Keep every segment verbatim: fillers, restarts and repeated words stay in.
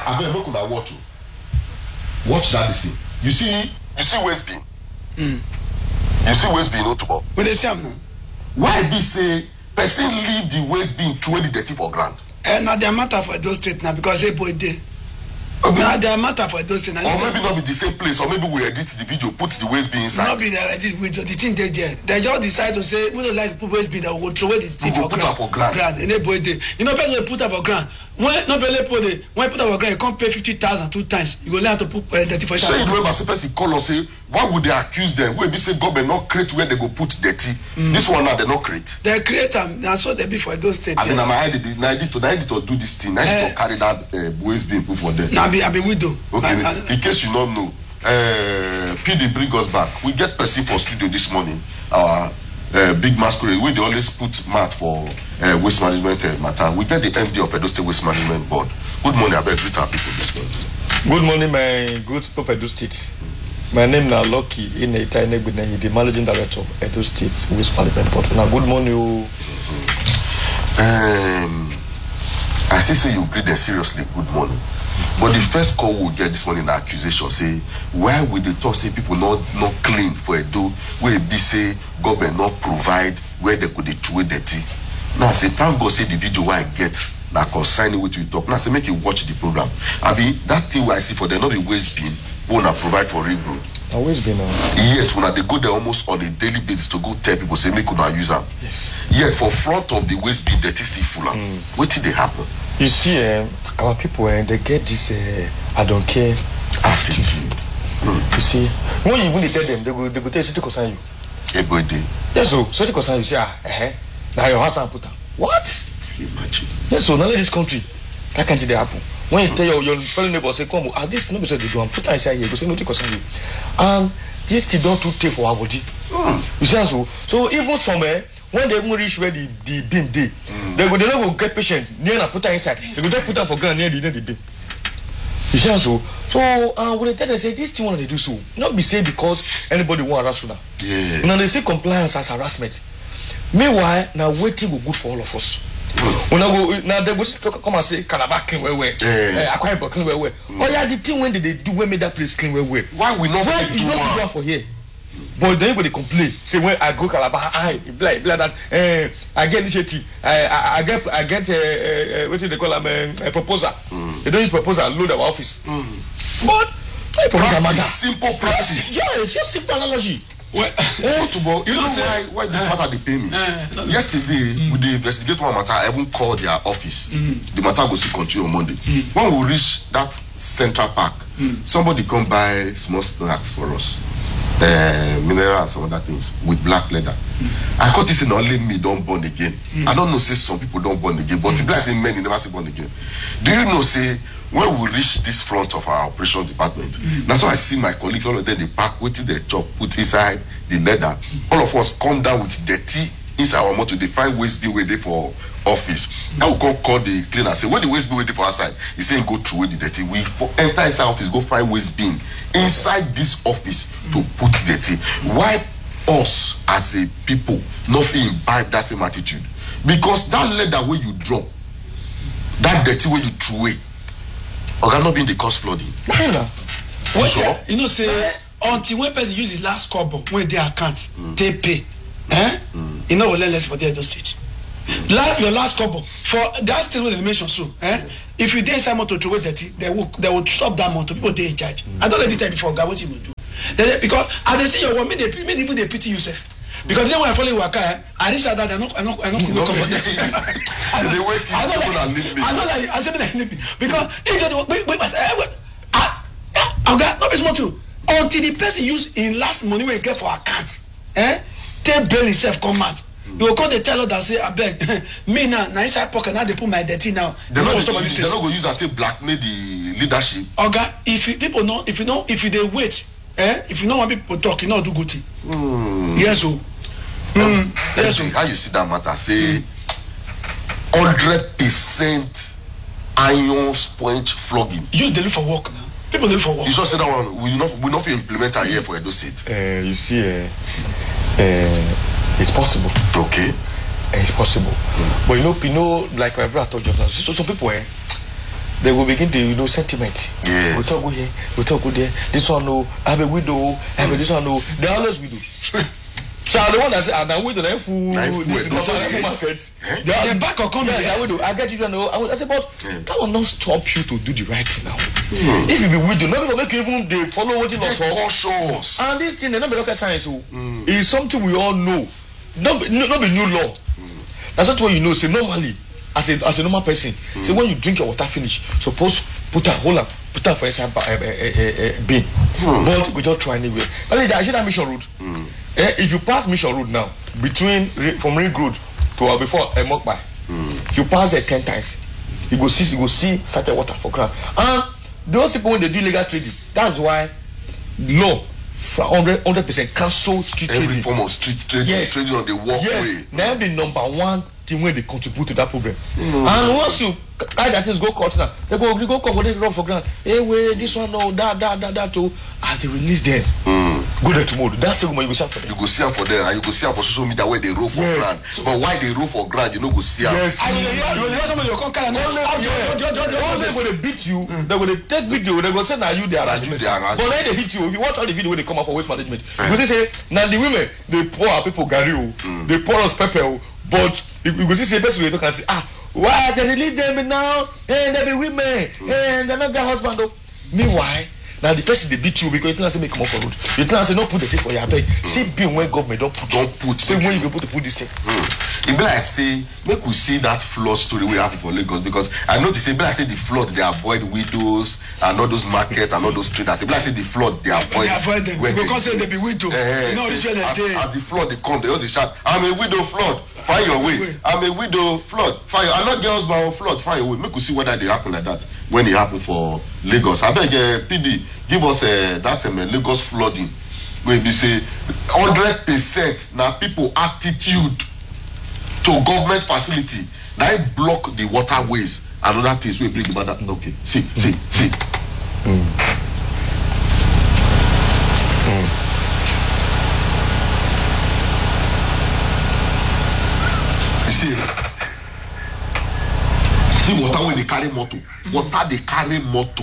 I mean, look at watch. Watch that thing. You see, you see waste bin. Mm. You see waste bin, not about. When they say now. Why be say person leave the waste bin throw the dirty for ground? And now they matter for those states now because they boy there. Okay. Now they matter for those states. Or maybe not be the same place, or maybe we edit the video, put the waste bin inside. Not be there, edit with the thing they there. They just decide to say we don't like put waste bin that will throw away the thing for ground. for ground. ground. And they boy there. You know, person will put up for ground. When not be put it, when put up for ground, you can't pay fifty thousand two times. You go learn to put uh, dirty for. So you remember, the person call us say, why would they accuse them? Where we say government not create where they go put dirty. Mm. This one now they not create. They create them. That's what they be for those states. I mean, I'm I need to I need to do this thing. I need uh, to carry that uh, waste bin put for them. Now be I be widow. Okay, I, I, in case you don't know, uh, P D bring us back. We get person for studio this morning. Our uh, big masquerade. We they always put mat for uh, waste management uh, matter. We get the M D of Edo State Waste Management Board. Good morning, I beg greet our people this morning. Good morning, my good people of Edo State. My name is Lucky Ineta Inegbunenyi, the managing director of Edo State Waste Management Board. Now, good morning. Um, I see say you greet them seriously. Good morning. But the first call we'll get this morning, the accusation say, why would they talk say people not not clean for Edo, where be say government not provide where they could throw dirty. Now I say thank God say the video where I get that concerning what you talk. Now I say make you watch the program. I mean that thing where I see for them not be waste bin, wanna provide for ring road. Always been on. Yet when they go there almost on a daily basis to go tell people say make you not use them. Yes. Yet for front of the waste bin dirty see full. Mm. What did they happen? You see, uh, our people, uh, they get this uh, I don't care attitude. Mm. You see, when you even tell them, they go, they go tell you to concern you. Everybody. Yes, so, so to concern you, say, ah, eh, now your house and put them. What? Imagine. Yes, so now in this country, that can't happen. When you tell your, your fellow neighbor, say, come, ah, this nobody said they do, and put inside here, go say, no, to concern you. And this still don't too take for our body. Mm. You see, so, so even somewhere, when they even reach where the, the bin day, mm. they go they don't go get patient near and put her inside. They go just put her for ground near the near the bin. You see so so uh when they tell them say this thing want they do so, not be say because anybody want harass them. Yeah. Now they say compliance as harassment. Meanwhile, now waiting will good for all of us. Mm. When I go now they go come and say Calabar clean well well. Yeah. Uh, Akwa clean well well. Mm. Oh yeah, the thing when did they do when made that place clean well well? Why we not Why you not do for here? But then everybody complain. Say when I go Calabar, I like like that. Uh, I get initiative. I, I I get I get uh, uh, what do they call them? Uh, a proposal. Mm. They don't use proposal. Load our office. Mm. But practice, simple practice. Yeah, it's just simple analogy. Well, uh, football, you know why why this uh, matter they pay me? Uh, no, Yesterday, mm. with the investigate one matter, I even called their office. Mm. The matter will still continue on Monday. Mm. When we reach that Central Park, mm. somebody come buy small snacks for us. Uh, mineral and some other things with black leather. Mm. I caught this in only me don't born again. Mm. I don't know say some people don't born again, but mm. the say many never say born again. Do you know say when we reach this front of our operations department, mm. that's why I see my colleagues all of them they pack waiting their chop put inside the leather. Mm. All of us come down with dirty inside our motor. They find waste bin waiting for office. Mm. I will come call the cleaner say when the waste bin waiting for outside, he say go through the dirty. We enter inside office, go find waste bin inside this office mm. to put dirty. Why us as a people not imbibe that same attitude? Because that leather where you drop, that dirty where you throw away, or cannot be in the cause flooding. What sure? You know say until when person use the last couple when they account mm. they pay, eh? Mm. You know what less for the Edo State. Mm. Like your last couple for that still with the mention so, eh? Mm. If you dare inside motor to wait dirty, they will they will stop that motor. People they in charge. Mm. I don't let it tell before God what you will do. They, because I they see your one, they maybe even they pity yourself. Because then when I follow your car, I reach out that I'm not I'm not I'm not going to comfort them. They wake you up and leave me. I know that I said that leave me because if you wait wait I I got not be small too. Until the person use in last money when you get for account, eh? Take bail himself come out. You will call the teller that say, I beg, me now, now inside pocket, now they put my dirty now. They're not going to use that to blackmail the leadership. Okay, if you, people know, if you know, if you they wait, eh? If you know what people talk, you know do good thing. Mm. Yes, so. Mm. Yes, so. How you see that matter? Say, hundred mm. percent iron sponge flogging. You deliver for work now. People deliver for work. You just say that one. We not we not implement it here for Edo State. Uh, you see, uh, uh, it's possible. Okay, uh, it's possible. Mm. But you know, you know, like my brother told you, so some people, eh, they will begin to, you know, sentiment. Yes. We talk go here, we talk go there. This one, no, I have a widow, I have a this one, no. They're always widows. So the one that say, I'm widow, I'm fool, this is the market. They're back or come yeah, here. I widow. I get you, know. I say, but yeah. that will not stop you to do the right thing now. Mm. If you be widow, not make you even they follow what you They're talk. cautious. And this thing, they not be rocket science, so mm. it's something we all know. Not be, not be new law. Mm. That's not what you know. Say normally. As a as a normal person, mm. so when you drink your water finish, suppose put a hold up, put a for example a, a, a, a bin. Mm. But we don't try anyway. Only I see that Mission Road. Mm. Eh, if you pass Mission Road now, between from Ring Road to uh, before a uh, by, mm. if you pass it ten times, you go see you go see certain water for ground. And those people when they do illegal trading, that's why law for hundred hundred percent cancel street Every trading. Every form of street trading, yes. trading on the walkway. Yes, now the number one. When they contribute to that problem, mm. and once you carry that things go court now, they go they go court, they run for ground. Hey, wait, this one no, that that that that too. As they release them, mm. go there tomorrow. That's the moment you go see for them. You go see them for them, and you go see them for social media where they roll for yes. ground. So, but why they roll for ground, you know, go see them. Yes. I mean, you hear somebody come carry no, they go they beat you. Mm. They go they take video. They go say now you they are harassment. But when they hit you, if you watch all the video when they come out for waste management, mm. you go say now the women they pour our people gari, mm. they pour us pepper. But if you go see the person we talk and say, ah, why they leave them now? And they be women, mm. and they're not their husband. Though. Meanwhile, now the person they beat you because you tell us say make come up for road. You tell us say no put the thing for your bag. Mm. See being when government don't put don't put. Say when you go put to put this thing. Mm. It be like say make we see that flood story we have for Lagos because I notice it be like say the flood they avoid widows and all those markets and all those traders. It be like say the flood they avoid. They avoid them. Because say they be widow. Uh, you know this way they as the flood they come they all they shout I'm a widow flood. Find your way. I'm a widow. Flood. Find your. I'm not girls, but flood. Find your way. Make we see whether they happen like that when it happen for Lagos. I beg uh, P D give us uh, that um, Lagos flooding where we say hundred percent now people attitude to government facility now it block the waterways and other things we bring about that. Okay. See, mm. see, see. Mm. Mm. See, see water when they carry motor. Mm-hmm. Water they carry motor.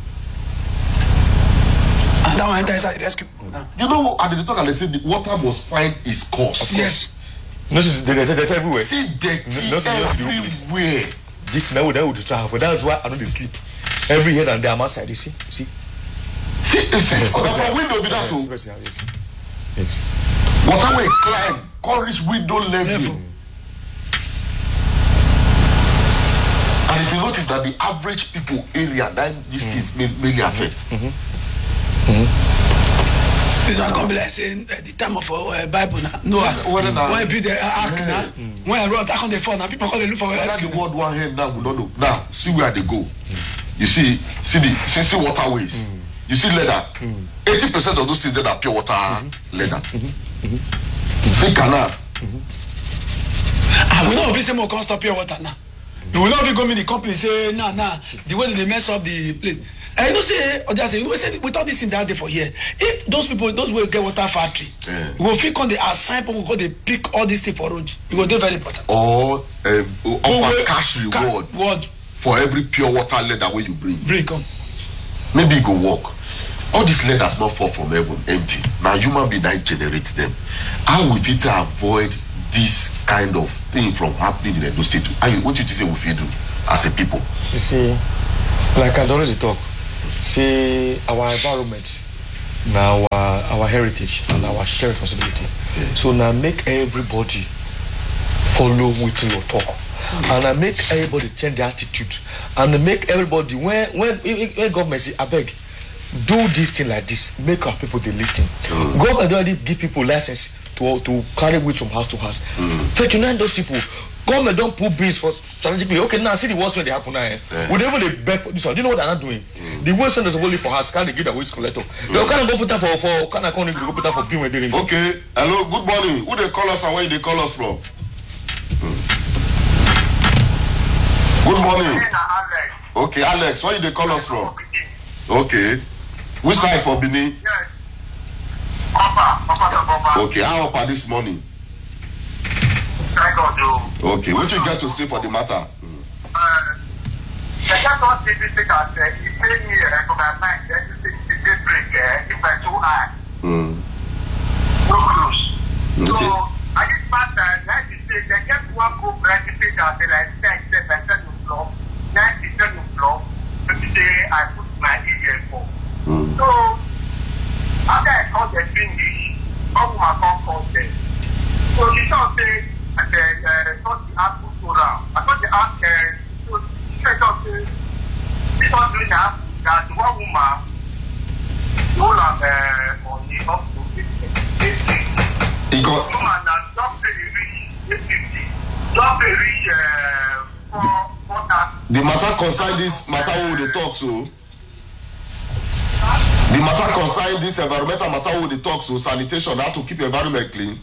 And that one enter inside the rescue. You know, at the talk and they say the water must find its course. Yes. No, they are everywhere. See dirty no, everywhere. This now they would travel. That's why I know they sleep. Every head and there outside. You see, see. See, see. Yes, on the window be that too. Yes. Yes. Water will climb, can't reach window level. And if you notice that the average people area that these things mm. mainly affect. Mm-hmm. Mm-hmm. This one come be like saying uh, the time of uh, Bible now. Noah, mm. when build the uh, ark now, mm. when I wrote attack on the phone now, people come they look for where that's the word one hand now we don't know. Now see where they go. Mm. You see, see the see, see waterways. Mm. You see leather. Eighty mm. percent of those things that are pure water mm-hmm. leather. Mm-hmm. Mm-hmm. See canals. Mm-hmm. Ah, we know if say more can't stop pure water now. You will not be going to the company say nah nah the way they mess up the place. I you know say or just say you know say without this thing that day for here. If those people those will get water factory, yeah. we will feel on the assign people go they pick all these things for road. It will do very important. Or um, offer will, cash reward ca- for every pure water leather where you bring. Bring come. Maybe you go walk. All these leathers not fall from heaven empty. Now human being that generates them. How will people avoid this kind of thing from happening in Edo State? What do you say we feel do as a people? You see, like I always talk, see our environment, now our, our heritage and our shared responsibility. Yeah. So now make everybody follow with your talk. Mm-hmm. And I make everybody change their attitude. And I make everybody when when, when government say I beg, do this thing like this, make our people they listen. Mm-hmm. Government already give people license to to carry weight from house to house. Mm-hmm. thirty-nine those people, government don't put bills for strategic people. Okay, now see the worst when they happen now. Eh? Yeah. Would they even they beg for this one? Do you know what they're not doing? Mm-hmm. The worst one is only for us, can they give the waste collector? Mm-hmm. They can't go put that for for can I go put that for bill when they okay, hello, good morning. Who they call us and where they call us from? Mm. Good morning. Okay, Alex, where they call us from? Okay. Which side for Benin? Yes. Papa, Papa, okay, how up this morning? Thank God, okay, what you get to say for the matter? Uh, just don't take this thing as uh, you pay me uh, for my mind, then you take the day break uh, if I too high. Mm. No close. Mm. So, I just pass that ninety six, I get one group ninety six out there, like ten, ten, ten to floor, ninety ten to floor, fifty day I put my E D L for. Mm. So, after I called the finish, all my phone calls them. So, she thought, say, I said, uh, thought the app would go round. I thought the app, uh, so she said, say, this one doing that, that one woman, the whole of, uh, on the up to fifty. He got. Woman, that don't pay reach fifty. Don't pay reach, uh, for, for that. The matter concern this matter who they talk so. The matter concern this environmental matter who they talk so sanitation how to keep your environment clean.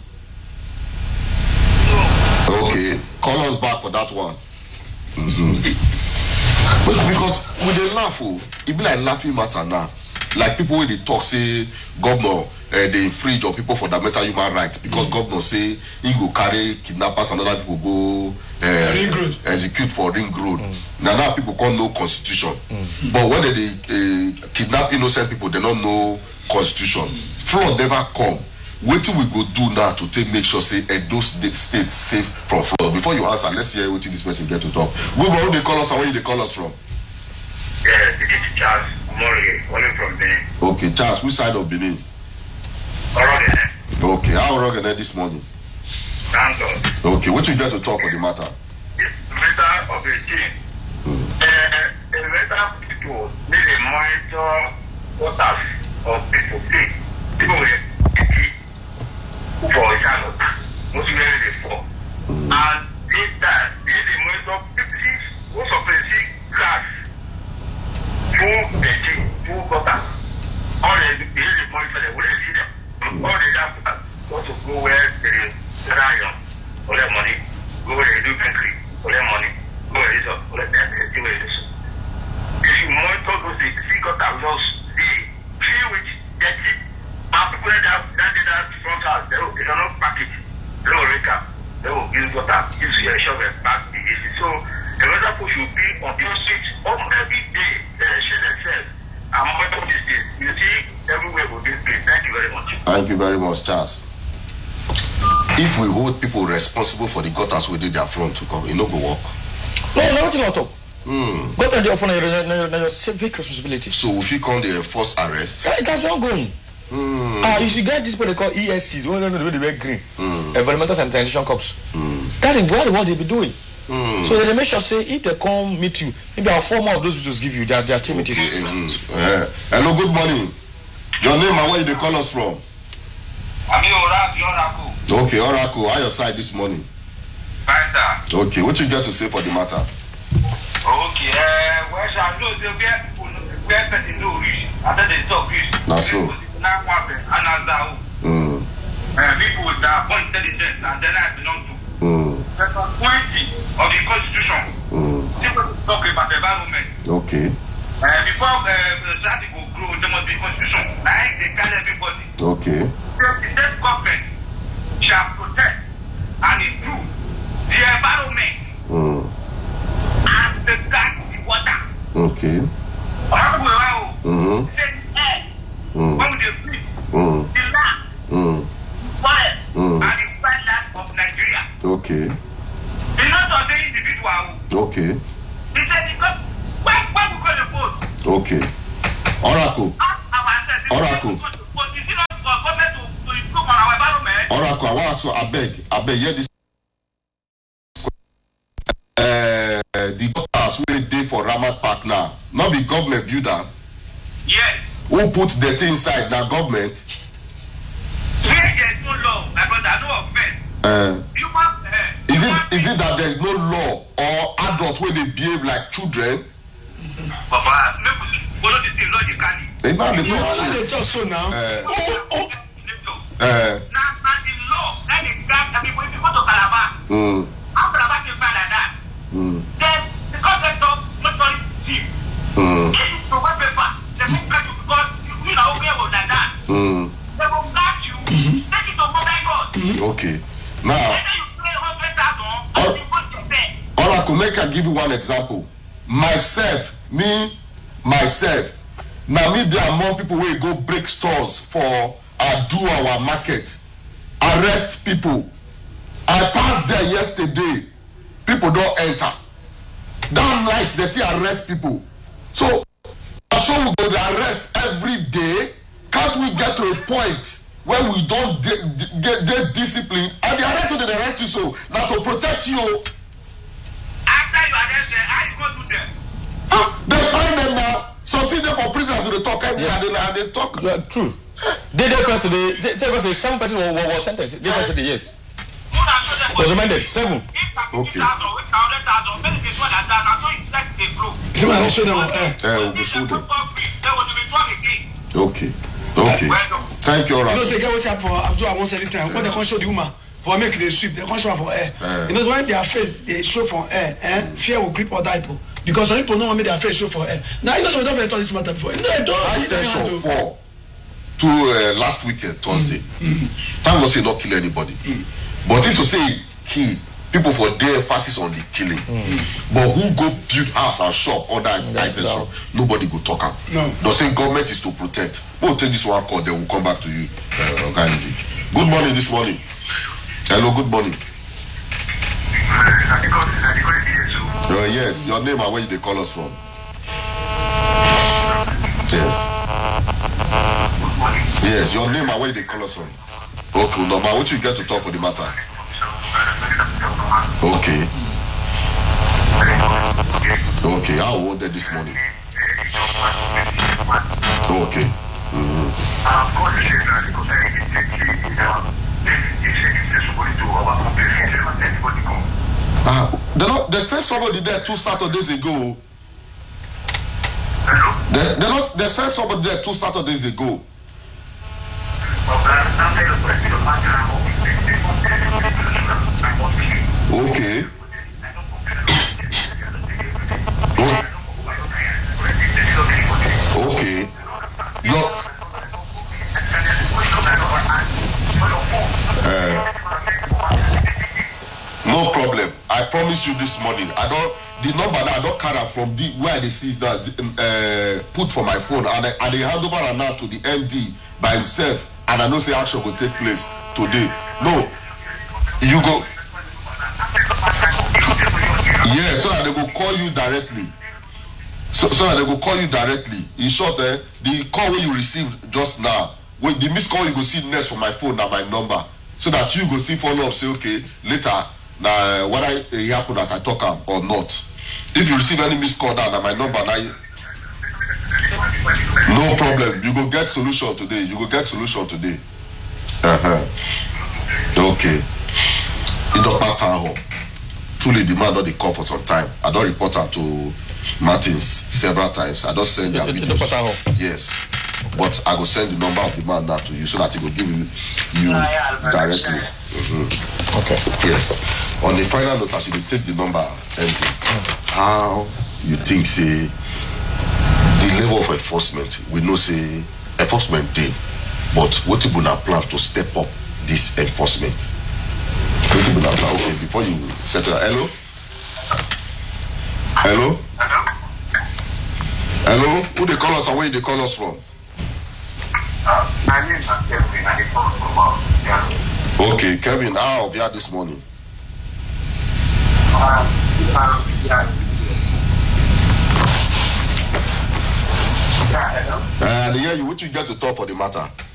Okay, call us back for that one. Mm-hmm. But because we dey laugh, oh, it be like laughing matter now. Like people when they talk say governor uh, they infringe on people fundamental human rights because mm. governor say he go carry kidnappers and other people go uh, ring road. execute for ring road. Mm. Now now people can't know constitution, mm. but when they, they uh, kidnap innocent people, they don't know constitution. Mm. Fraud never come. What we go do now to take make sure say Edo State stays safe from fraud? Before you answer, let's hear what this person get to talk. We where they call us and where they call us from? Yeah, this is Charles Morley, calling from Benin. Okay, Charles, which side of Benin? Orogene. Okay, how Orogene this morning? Thank God. Okay, what you get to talk on the matter? The matter of a team. Mm. Uh, the matter of people need a monitor waters of people. People with for example, most of them they fall. And this time, this is the monitor people who supply gas, full betting, full gutter. All the they use the monitor, they wouldn't see them. All the that want to go where they rely on for their money, go where they do country for their money, go where they do for their everything where they do. If you monitor those things, see gutter just see, see which get it. But people that that did that front house, they will, they don't pack it, they will rake up, they will use water, use your shovel back the easy. So the weather push should be on your street almost every day, the election itself. And more of these days, you see everywhere with this place. Thank you very much. Thank you very much, Charles. If we hold people responsible for the gutters we did their front to come, it no go work. No, no, it's not up. Mm. Gutter dey offer na your na your civic responsibility. So if you come the enforce arrest. That, that's not going. Mm. Ah, you should get this what they call E S C, the one that they wear green, mm. environmental sanitation corps. Mm. That is what they want to be doing. Mm. So they make sure say if they come meet you, maybe I'll four more of those videos give you their their activities. Okay. Mm. Yeah. Hello, good morning. Your name and where you call us from? I'm Oracle. Okay, Oracle. How your side this morning? Fine, sir. Okay, what you get to say for the matter? Okay, uh, well, I know the where people where person know rich, after they talk rich. That's so. Now what another Mm. uh, people that want intelligence and then I belong to. Mm. There's a twenty of the constitution. Mm. People talk about the environment. Okay. Uh, before uh, the society will grow, there must be constitution. I they tell everybody. Okay. The state government shall protect and improve the environment Mm. and the gas, the water. Okay. Mm-hmm. Mm. When they sleep, Mm. the land, Mm. forest, Mm. and the wetland of Nigeria. Okay. It's not of the individual. Okay. He said, because when, when we go to vote, Okay. Oracle. ask ourselves, Oracle. But is it not for government to, to improve on our environment? Oracle, I want to I beg, I beg, hear this. Uh, the gutters wey dey for Ramat Park now, not be government build am. Yes. Who put the thing inside? Now government. Where there is no law, my brother, no offense. Uh, You must, uh, is it is it that there is no law or adults wey dey behave like children? Papa, make we follow the thing logically. They not the You talk. know they talk so now. Uh, Oh, oh. uh, Now, now the law, that is that, I mean, when you go to Calabar, mm, how Calabar can find like that? mm, Then, because they don't, not only cheap, mm, if it's the web paper, they won't catch you because you you know where was like that. mm. They will catch you, take it to mobile court. Okay. Now, Then you pay one hundred thousand and you put your bed. Oracle, make I give you one example. myself, me, myself. Now me there are more people will go break stores for uh, do our market, arrest people. I passed there yesterday. People don't enter. Damn right, they see arrest people. So, so we go to arrest every day. Can't we get to a point where we don't de- de- get, get discipline and the arrest will arrest you so now to protect you? After you arrest them, how you go to them? Ah, they find them now. Some see them for prisoners so they talk every Yeah. and they, and they talk. Yeah, true. They did first today. They say seven person was, was sentenced. They first today, yes. Was remanded seven. Okay. See my show them. Eh. Uh, we'll show them. Okay. Okay. Thank you, all You right. know, say get what happen for Abdul I once anytime. When they can't show the woman for make the sweep, they can't show her for air. Uh. You know, when their face they show for air, eh? Fear will grip other people because some people don't want me their face show for air. Now you know, so we don't talk this matter before. No, I don't. I tension four to uh, last weekend Thursday. Mm-hmm. Thank God say not kill anybody. Mm-hmm. But if to say kill, people for their emphasis on the killing. Mm-hmm. But who go build house and shop under high tension? Nobody go talk am. No. The same government is to protect. We'll take this one call, then we'll come back to you. Uh, okay. Good morning this morning. Hello, good morning. Uh, yes, your name and where they call us from. Yes. Yes, your name and where they call us from. Okay, no, but what you get to talk for the matter? Okay. Okay, I wanted this morning. Okay. Mm-hmm. Uh, they, not, they sent somebody there two Saturdays ago. They, they, not, they sent somebody there two Saturdays ago. Okay. Okay. Your, uh, no problem. I promise you this morning. I don't. The number that I don't carry from the where they see is that uh, put for my phone, and I, and they hand over and now to the M D by himself, and I know say action will take place today. No, you go. Yeah, so that they will call you directly. So, so that they will call you directly. In short, eh, the call you received just now, when the missed call you go see next from my phone and my number, so that you go see follow up. Say okay, later now whether it happen as I talk am or not. If you receive any missed call now, my number now. No problem. You go get solution today. You go get solution today. Uh huh. Okay. In the back town hall. Truly, the man not the call for some time. I don't report her to Martins several times. I don't send their videos. Yes, but I will send the number of the man now to you so that he will give you, you directly. Mm-hmm. Okay. Yes. On the final note, as you will take the number, M D, how you think say the level of enforcement? We know say enforcement day, but what you gonna plan to step up this enforcement? Okay, before you settle, hello? Hello? Hello? Who they call us and where they call us from? Uh, my name is Kevin, and they call from Okay, Kevin, how have you had this morning? Uh, uh, yeah. Yeah, hello? And yeah, you what you get to talk for the matter?